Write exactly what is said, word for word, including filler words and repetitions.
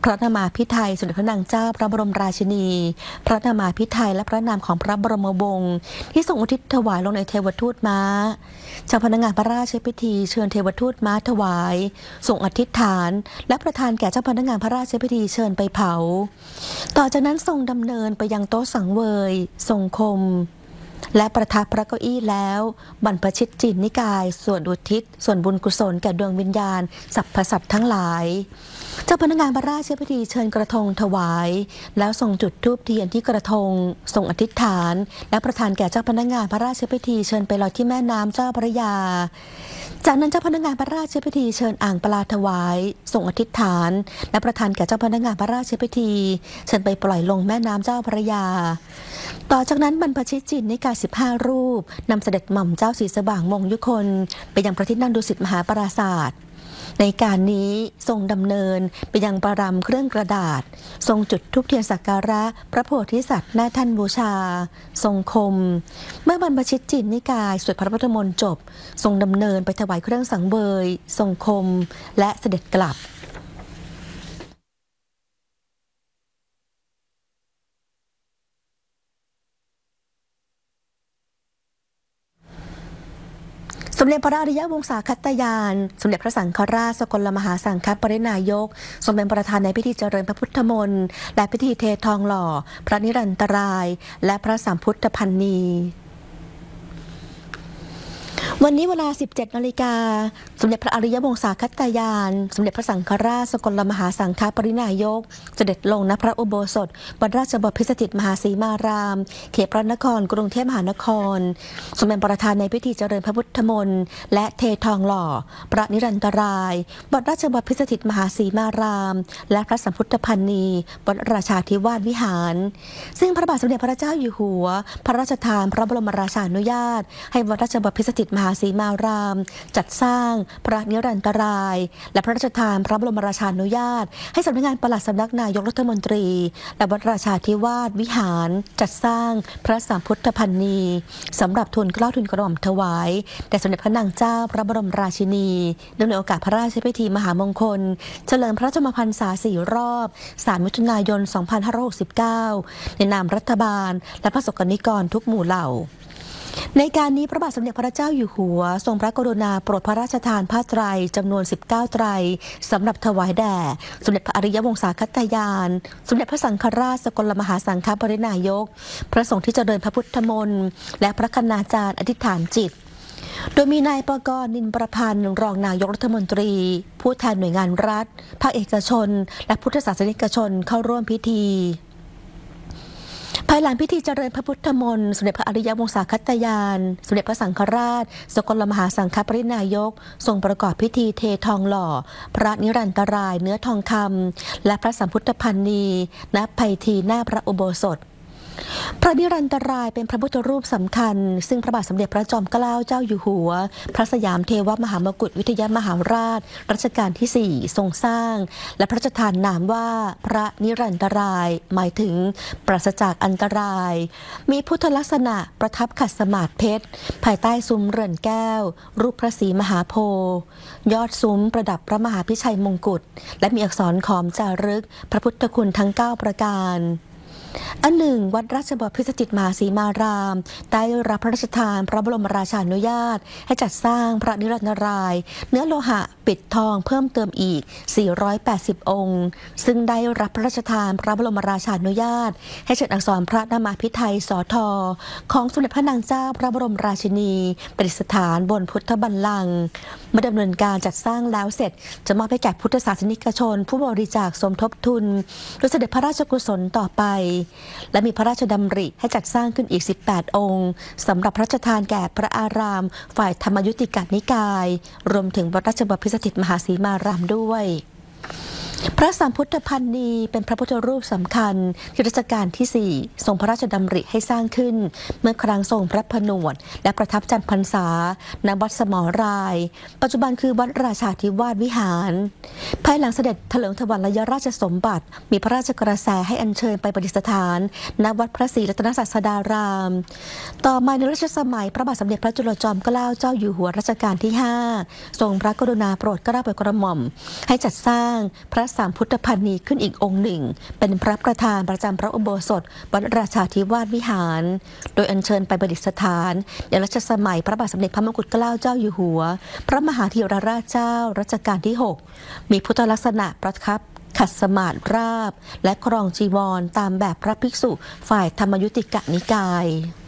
พระนามาภิไธยสมเด็จพระนางเจ้าพระบรมราชินีพระนามาภิไธยและพระนามของพระบรมวงศ์ที่ทรงอุทิศถวายลงในเทวทูตม้าเจ้าพนักงานพระราชพิธีเชิญเทวทูตม้าถวายส่งอธิษฐานและประทานแก่เจ้าพนักงานพระราชพิธีเชิญไปเผาต่อจากนั้นทรงดำเนินไปยังโต๊ะสังเวยทรงคมและประทับพระเก้าอี้แล้วบรรพชิตจินนิกายส่วนอุทิศส่วนบุญกุศลแก่ดวงวิญญาณสรรพสัตว์ทั้งหลายเจ้าพนักงานพระราชพิธีเชิญกระทงถวายแล้วส่งจุดธูปเทียนที่กระทงส่งอธิษฐานและประทานแก่เจ้าพนักงานพระราชพิธีเชิญไปลอยที่แม่น้ำเจ้าพระยาจากนั้นเจ้าพนักงานพระราชพิธีเชิญอ่างปลาถวายส่งอธิษฐานและประทานแก่เจ้าพนักงานพระราชพิธีเชิญไปปล่อยลงแม่น้ำเจ้าพระยาต่อจากนั้นบรรพชิตจินนิกายสิบห้ารูปนำเสด็จหม่อมเจ้าศรีสว่างมงยุคนไปยังพระที่นั่งดุสิตมหาปราสาทในการนี้ทรงดำเนินไปยังประรำเครื่องกระดาษทรงจุดธูปเทียนสักการะพระโพธิสัตว์หน้าท่านบูชาทรงคมเมื่อบรรพชิตจินนิกายสวดพระพุทธมนต์จบทรงดำเนินไปถวายเครื่องสังเวยทรงคมและเสด็จกลับสมเด็จพระอริยวงศาคัตยานสมเด็จพระสังฆราชสกลมหาสังฆปรินายกทรงเป็นประธานในพิธีเจริญพระพุทธมนต์และพิธีเททองหล่อพระนิรันตรายและพระสัมพุทธพันนีวันนี้เวลา สิบเจ็ดนาฬิกา สมเด็จพระอริยวงศาคัตยานสมเด็จพระสังฆราชสกลมหาสังฆปรินายกเสด็จลงณพระอุโบสถวัดราชบพิตรสถิตมหาสีมารามเขตพระนครกรุงเทพมหานครทรงเป็นประธานในพิธีเจริญพระพุทธมนต์และเททองหล่อพระนิรันตรายวัดราชบพิตรสถิตมหาสีมารามและพระสัมพุทธพันนีวัดราชาธิวาสวิหารซึ่งพระบาทสมเด็จพระเจ้าอยู่หัวพระราชทานพระบรมราชานุญาตให้วัดราชบพิตรสถิตมหาสีมารามจัดสร้างพระนิรันตรายและพระราชทานพระบรมราชานุญาตให้สำนักงานปลัดสำนักนายกรัฐมนตรีและวัดราชาธิวาสวิหารจัดสร้างพระสัมพุทธพันนีสำหรับทูลเกล้าทูลกระหม่อมถวายแด่สมเด็จพระนางเจ้าพระบรมราชินีเนื่องในโอกาสพระราชพิธีมหามงคลเฉลิมพระชนมพรรษาสี่รอบสามมิถุนายนสองพันห้าร้อยหกสิบเก้าในนามรัฐบาลและพระสงฆ์นิกรทุกหมู่เหล่าในการนี้พระบาทสมเด็จพระเจ้าอยู่หัวทรงพระกรุณาโปรดพระราชทานผ้าไตรจำนวนสิบเก้าไตรสำหรับถวายแด่สมเด็จพระอริยวงศาคัตยานสมเด็จพระสังฆราชสกลมหาสังฆปรินายกพระสงฆ์ที่เจริญพระพุทธมนต์และพระคณาจารย์อธิษฐานจิตโดยมีนายปกรณ์นินประพันธ์รองนายกรัฐมนตรีผู้แทนหน่วยงานรัฐภาคเอกชนและพุทธศาสนิกชนเข้าร่วมพิธีภายหลังพิธีเจริญพระพุทธมนต์สมเด็จพระอริยวงศาคัตยานสมเด็จพระสังฆราชสกลมหาสังฆปรินายกทรงประกอบพิธีเททองหล่อพระนิรันตรายเนื้อทองคำและพระสัมพุทธพันนีณไพทีหน้าพระอุโบสถพระนิรันตรายเป็นพระพุทธรูปสำคัญซึ่งพระบาทสมเด็จพระจอมเกล้าเจ้าอยู่หัวพระสยามเทวมหามกุฏวิทยามหาราชรัชกาลที่สี่ทรงสร้างและพระราชทานนามว่าพระนิรันตรายหมายถึงปราศจากอันตรายมีพุทธลักษณะประทับขัดสมาธิเพชรภายใต้ซุ้มเรือนแก้วรูปพระศรีมหาโพธิ์ยอดซุ้มประดับพระมหาพิชัยมงกุฎและมีอักษรขอมจารึกพระพุทธคุณทั้งเก้าประการอันหนึ่งวัดราชบพิตรสถิตมหาสีมารามได้รับพระราชทานพระบรมราชานุญาตให้จัดสร้างพระนิรันตรายเนื้อโลหะปิดทองเพิ่มเติมอีกสี่ร้อยแปดสิบองค์ซึ่งได้รับพระราชทานพระบรมราชานุญาตให้เชิญอักษรพระนามาภิไธยสทของสมเด็จพระนางเจ้าพระบรมราชินีประดิษฐานบนพุทธบัลลังก์เมื่อดำเนินการจัดสร้างแล้วเสร็จจะมอบให้แก่พุทธศาสนิกชนผู้บริจาคสมทบทุนโดยเสด็จพระราชกุศลต่อไปและมีพระราชดำริให้จัดสร้างขึ้นอีกสิบแปดองค์สำหรับพระราชทานแก่พระอารามฝ่ายธรรมยุติกนิกายรวมถึงวัดราชบพิตรสถิตมหาสีมารามด้วยพระสัมพุทธพันนีเป็นพระพุทธรูปสำคัญที่รัชกาลที่สี่ทรงพระราชดำริให้สร้างขึ้นเมื่อครั้งทรงพระผนวดและประทับจำพรรษาณวัดสมรายปัจจุบันคือวัดราชาธิวาสวิหารภายหลังเสด็จถลิงถวัลยราชสมบัติมีพระราชกระแสให้อัญเชิญไปประดิษฐานณวัดพระศรีรัตนศาสดารามต่อมาในรัชสมัยพระบาทสมเด็จพระจุลจอมเกล้าเจ้าอยู่หัวรัชกาลที่ห้าทรงพระกรุณาโปรดเกล้าโปรดกระหม่อมให้จัดสร้างพระระสามพุทธพานีขึ้นอีกองค์หนึ่งเป็นพระประธานประจำพระอุโบสถวัดราชาธิวาสวิหารโดยอัญเชิญไปประดิษฐานในรัชสมัยพระบาทสมเด็จพระมงกุฎเกล้าเจ้าอยู่หัวพระมหาธีรราชเจ้ารัชกาลที่หกมีพุทธลักษณะประทับขัดสมาธิราบและครองจีวรตามแบบพระภิกษุฝ่ายธรรมยุติกนิกาย